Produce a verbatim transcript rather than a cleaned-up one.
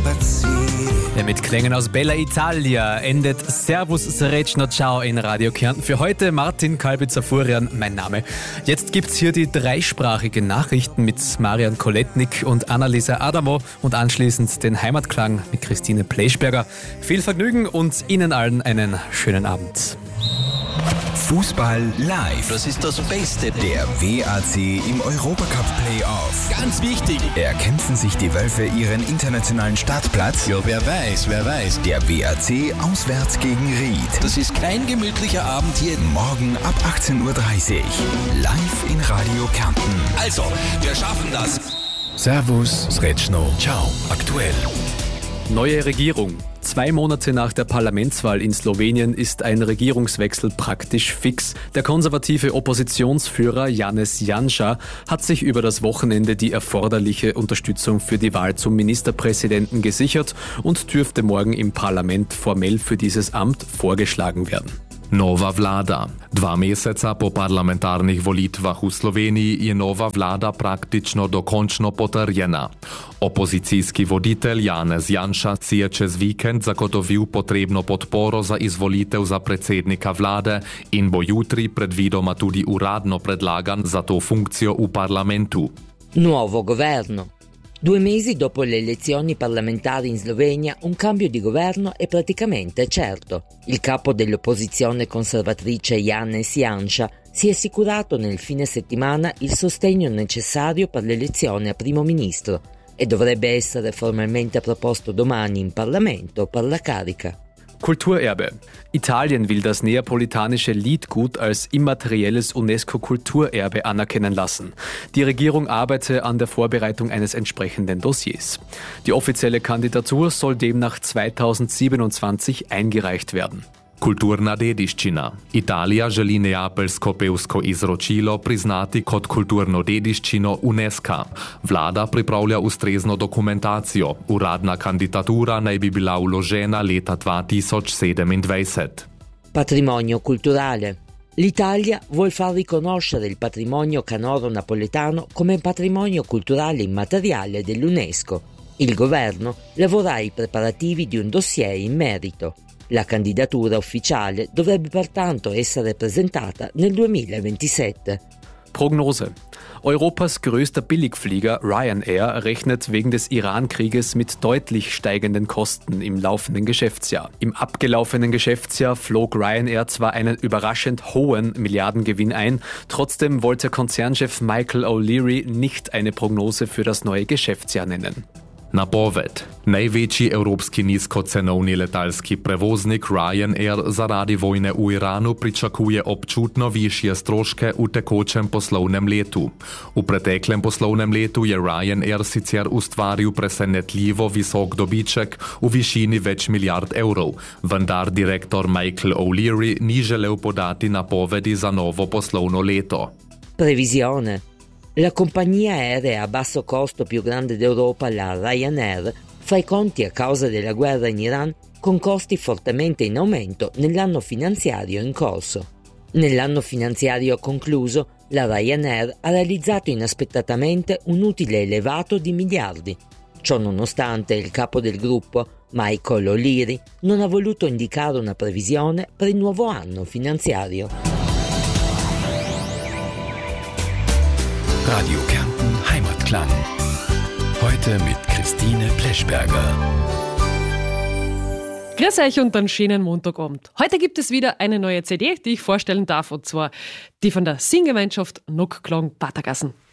Ja, mit Klängen aus Bella Italia endet Servus Srečno Ciao in Radio Kärnten. Für heute Martin Kalbitzer-Furian, mein Name. Jetzt gibt's hier die dreisprachigen Nachrichten mit Marian Koletnik und Annalisa Adamo und anschließend den Heimatklang mit Christine Pleschberger. Viel Vergnügen und Ihnen allen einen schönen Abend. Fußball live. Das ist das Beste. Der W A C im Europacup-Playoff. Ganz wichtig. Erkämpfen sich die Wölfe ihren internationalen Startplatz? Ja, wer weiß, wer weiß. Der W A C auswärts gegen Ried. Das ist kein gemütlicher Abend hier. Morgen ab achtzehn Uhr dreißig. Live in Radio Kärnten. Also, wir schaffen das. Servus, Srečno, Ciao. Aktuell. Neue Regierung. Zwei Monate nach der Parlamentswahl in Slowenien ist ein Regierungswechsel praktisch fix. Der konservative Oppositionsführer Janez Janša hat sich über das Wochenende die erforderliche Unterstützung für die Wahl zum Ministerpräsidenten gesichert und dürfte morgen im Parlament formell für dieses Amt vorgeschlagen werden. Nova vlada. Dva meseca po parlamentarnih volitvah v Sloveniji je nova vlada praktično dokončno potrjena. Opozicijski voditelj Janez Janša si je čez vikend zagotovil potrebno podporo za izvolitev za predsednika vlade in bo jutri predvidoma tudi uradno predlagan za to funkcijo v parlamentu. Nuovo governo. Due mesi dopo le elezioni parlamentari in Slovenia, un cambio di governo è praticamente certo. Il capo dell'opposizione conservatrice Janez Janša si è assicurato nel fine settimana il sostegno necessario per l'elezione a primo ministro e dovrebbe essere formalmente proposto domani in Parlamento per la carica. Kulturerbe. Italien will das neapolitanische Liedgut als immaterielles UNESCO-Kulturerbe anerkennen lassen. Die Regierung arbeite an der Vorbereitung eines entsprechenden Dossiers. Die offizielle Kandidatur soll demnach zweitausendsiebenundzwanzig eingereicht werden. Kulturna dediščina. Italija želi neapeljsko pevsko izročilo priznati kot kulturno dediščino UNESCO. Vlada pripravlja ustrezno dokumentacijo. Uradna kandidatura naj bi bila vložena leta dva tisoč sedemindvajset. Patrimonio culturale. L'Italia vuol far riconoscere il patrimonio canoro napoletano come patrimonio culturale immateriale dell'UNESCO. Il governo lavora ai preparativi di un dossier in merito. La candidatura ufficiale dovrebbe pertanto essere presentata nel duemilaventisette. Prognose. Europas größter Billigflieger Ryanair rechnet wegen des Iran-Krieges mit deutlich steigenden Kosten im laufenden Geschäftsjahr. Im abgelaufenen Geschäftsjahr flog Ryanair zwar einen überraschend hohen Milliardengewinn ein, trotzdem wollte Konzernchef Michael O'Leary nicht eine Prognose für das neue Geschäftsjahr nennen. Napoved. Največji evropski nizkocenovni letalski prevoznik Ryanair zaradi vojne v Iranu pričakuje občutno višje stroške v tekočem poslovnem letu. V preteklem poslovnem letu je Ryanair sicer ustvaril presenetljivo visok dobiček v višini več milijard evrov, vendar direktor Michael O'Leary ni želel podati napovedi za novo poslovno leto. Previsione. La compagnia aerea a basso costo più grande d'Europa, la Ryanair, fa i conti a causa della guerra in Iran con costi fortemente in aumento nell'anno finanziario in corso. Nell'anno finanziario concluso, la Ryanair ha realizzato inaspettatamente un utile elevato di miliardi. Ciò nonostante, il capo del gruppo, Michael O'Leary, non ha voluto indicare una previsione per il nuovo anno finanziario. Radio Kärnten Heimatklang. Heute mit Christine Pleschberger. Grüß euch und einen schönen Montagabend. Heute gibt es wieder eine neue C D, die ich vorstellen darf, und zwar die von der Singgemeinschaft Nockklang Patergassen.